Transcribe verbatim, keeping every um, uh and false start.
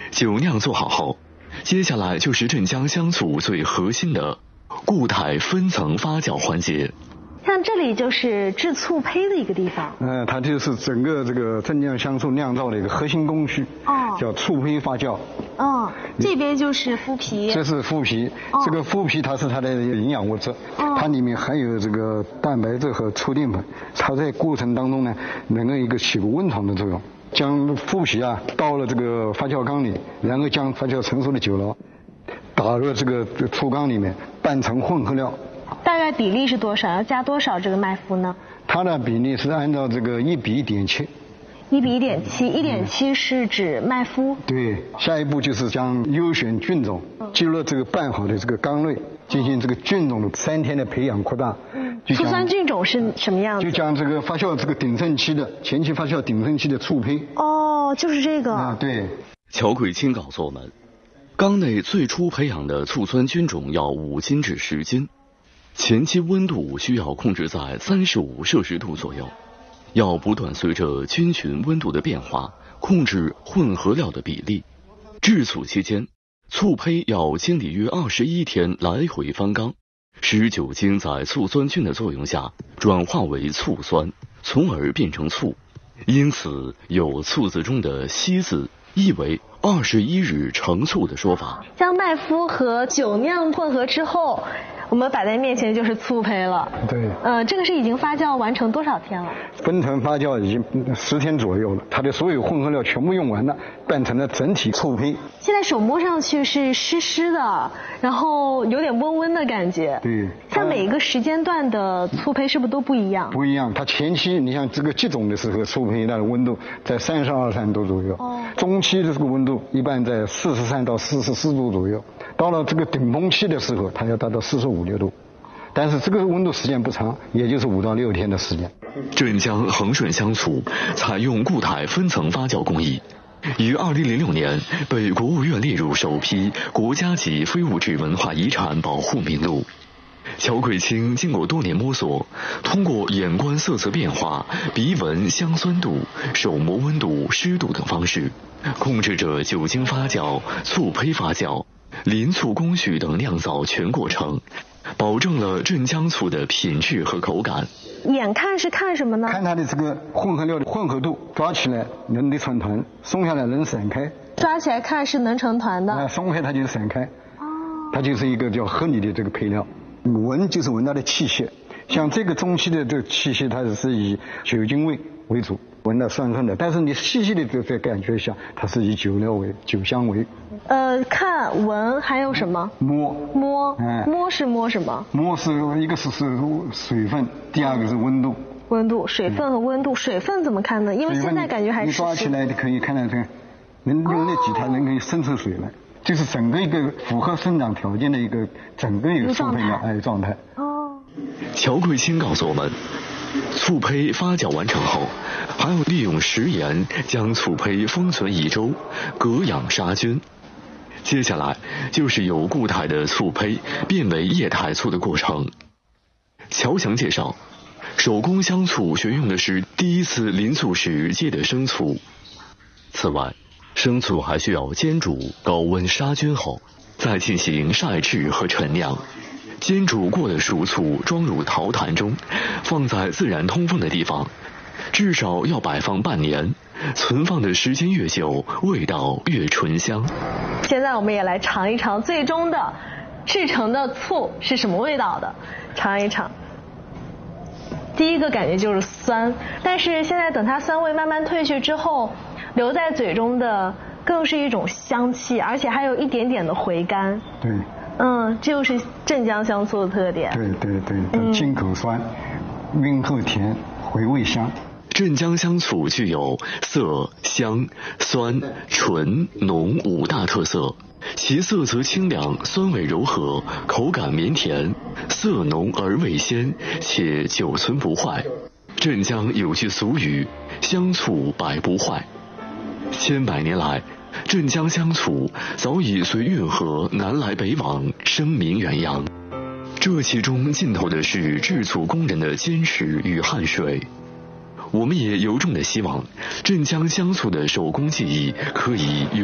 酒酿做好后，接下来就是镇江香醋最核心的固态分层发酵环节。 像这里就是制醋胚的一个地方。 嗯、呃，它就是整个这个镇江香醋酿造的一个核心工序，哦，叫醋胚发酵。 哦，这边就是麸皮。 这是麸皮，哦、这个麸皮它是它的营养物质，哦、它里面含有这个蛋白质和促淀粉，它在过程当中呢，能够一个起个温床的作用。将麸皮啊倒了这个发酵缸里，然后将发酵成熟的酒醪打入这个醋缸里面，拌成混合料。 大概比例是多少？要加多少这个麦麸呢？ 它的比例是按照这个一比一点七。 一比一点七，一点七是指麦麸。 对，下一步就是将优选菌种进入这个拌好的这个缸内，进行这个菌种的三天的培养扩大。 嗯，醋酸菌种是什么样子？ 就将这个发酵这个鼎盛期的前期发酵鼎盛期的醋胚。 哦，就是这个。 啊，对。 乔桂清告诉我们，缸内最初培养的醋酸菌种要五斤至十斤。前期温度需要控制在三十五摄氏度左右，要不断随着菌群温度的变化控制混合料的比例。制醋期间，醋胚要经历约二十一天来回翻缸，使酒精在醋酸菌的作用下转化为醋酸，从而变成醋。因此有醋字中的稀字，意为二十一日成醋的说法。 将麦麸和酒酿混合之后，我们摆在面前就是醋胚了。 对。 呃，这个是已经发酵完成多少天了？ 分层发酵已经十天左右了，它的所有混合料全部用完了，拌成了整体醋胚。 现在手摸上去是湿湿的，然后有点温温的感觉。 对。 像每一个时间段的醋胚是不是都不一样？ 不一样，它前期你像这个集种的时候，醋胚它的温度在三十二三度左右。哦。中期的这个温度一般在四十三到四十四度左右。到了这个顶峰期的时候，它要达到四十五六度，但是这个温度时间不长，也就是五到六天的时间。 镇江恒顺香醋采用固态分层发酵工艺，于二零零六年被国务院列入首批国家级非物质文化遗产保护名录。乔桂清经过多年摸索，通过眼观色泽变化、鼻闻香酸度、手摸温度、湿度等方式，控制着酒精发酵、醋胚发酵、临醋工序等酿造全过程，保证了镇江醋的品质和口感。 眼看是看什么呢？ 看它的这个混合料的混合度，抓起来能得成团，松下来能散开。 抓起来看是能成团的。 那松开它就散开。哦。它就是一个叫合理的这个配料。闻就是闻它的气息，像这个中期的这个气息，它是以酒精味为主，闻到酸酸的。但是你细细的这这感觉一下，它是以酒料为酒香为。 呃，看闻还有什么？ 摸摸，哎，摸是摸什么？ 摸是一个是是水分，第二个是温度。 温度，水分和温度，水分怎么看呢？因为现在感觉还是你抓起来可以看到这，能用那几条能可以渗出水来。就是整个一个符合生长条件的一个整个一个醋胚的哎状态。哦。 乔桂清告诉我们，醋胚发酵完成后，还要利用食盐将醋胚封存一周，隔氧杀菌。接下来就是由固态的醋胚变为液态醋的过程。乔翔介绍，手工香醋选用的是第一次临醋时接的生醋。此外，生醋还需要煎煮、高温杀菌后，再进行晒制和陈酿。煎煮过的熟醋装入陶坛中，放在自然通风的地方，至少要摆放半年。存放的时间越久，味道越醇香。 现在我们也来尝一尝最终的制成的醋是什么味道的，尝一尝。第一个感觉就是酸，但是现在等它酸味慢慢褪去之后，留在嘴中的更是一种香气，而且还有一点点的回甘。 对。 嗯，这就是镇江香醋的特点。 对对对，进口酸，嗯、韵后甜，回味香。 镇江香醋具有色、香、酸、醇、浓五大特色，其色泽清亮，酸味柔和，口感绵甜，色浓而味鲜，且久存不坏。镇江有句俗语：香醋百不坏。千百年来，镇江香醋早已随运河南来北往，声名远扬。这其中浸透的是制醋工人的坚持与汗水。我们也由衷的希望，镇江香醋的手工技艺可以永